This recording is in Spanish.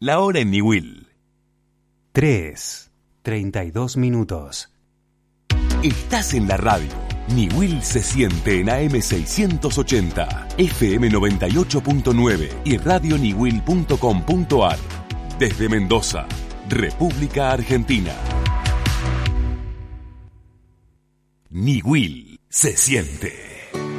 La hora en Niwil. 3:32. Estás en la radio. Niwil se siente en AM 680, FM 98.9 y radioniwil.com.ar. Desde Mendoza, República Argentina. Niwil se siente.